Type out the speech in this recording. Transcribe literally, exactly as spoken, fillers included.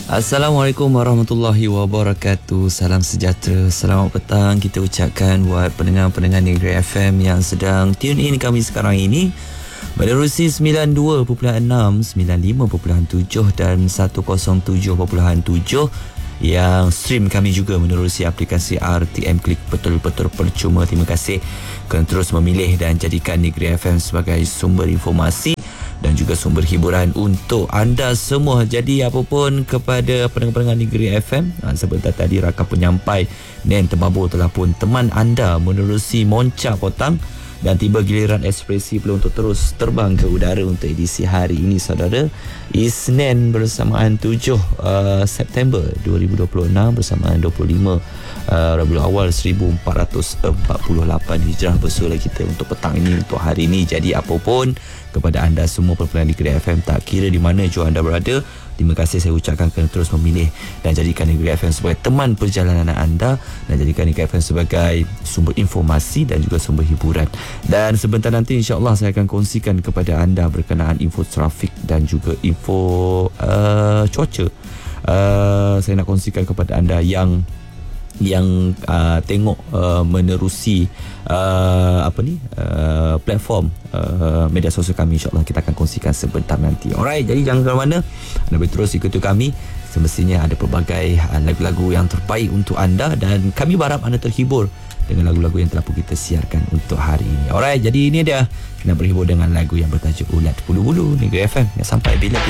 Assalamualaikum warahmatullahi wabarakatuh. Salam sejahtera, selamat petang kita ucapkan buat pendengar-pendengar Negeri F M yang sedang tune in kami sekarang ini menerusi sembilan puluh dua perpuluhan enam, sembilan puluh lima perpuluhan tujuh dan seratus tujuh perpuluhan tujuh, yang stream kami juga menerusi aplikasi R T M Klik, betul-betul percuma. Terima kasih kerana terus memilih dan jadikan Negeri F M sebagai sumber informasi dan juga sumber hiburan untuk anda semua. Jadi apapun kepada pendengar-pendengar Negeri F M, sebentar tadi rakan penyampai Nen Temabur telah pun teman anda menerusi Moncak Potang, dan tiba giliran Ekspresi pula untuk terus terbang ke udara untuk edisi hari ini, saudara. Isnin bersamaan tujuh uh, September dua ribu dua puluh enam bersamaan dua puluh lima uh, Rabiul Awal seribu empat ratus empat puluh lapan Hijrah bersuara kita untuk petang ini, untuk hari ini. Jadi apapun kepada anda semua pendengar Negeri F M, tak kira di mana jua anda berada, terima kasih saya ucapkan kerana terus memilih dan jadikan Negeri F M sebagai teman perjalanan anda, dan jadikan Negeri F M sebagai sumber informasi dan juga sumber hiburan. Dan sebentar nanti insya-Allah saya akan kongsikan kepada anda berkenaan info trafik dan juga info uh, cuaca. Uh, saya nak kongsikan kepada anda yang yang uh, tengok uh, menerusi uh, apa ni uh, platform uh, media sosial kami, insya-Allah kita akan kongsikan sebentar nanti. Alright, jadi jangan ke mana, anda boleh terus ikuti kami. Semestinya ada pelbagai uh, lagu-lagu yang terbaik untuk anda, dan kami berharap anda terhibur dengan lagu-lagu yang telah pun kita siarkan untuk hari ini. Alright, jadi ini dia, kita berhibur dengan lagu yang bertajuk Ulat Bulu-Bulu Negeri F M yang sampai bila-bila.